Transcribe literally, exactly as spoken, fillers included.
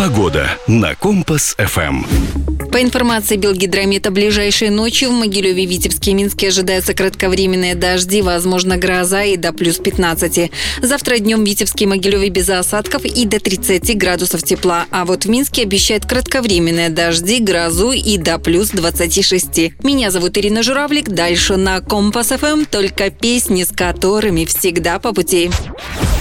Погода на Компас-эф эм. По информации Белгидромета, ближайшей ночью в Могилеве, Витебске и Минске ожидаются кратковременные дожди, возможно гроза и до плюс пятнадцати. Завтра днем в Витебске и Могилеве без осадков и до тридцати градусов тепла. А вот в Минске обещают кратковременные дожди, грозу и до плюс двадцати шести. Меня зовут Ирина Журавлик. Дальше на Компас-эф эм только песни, с которыми всегда по пути.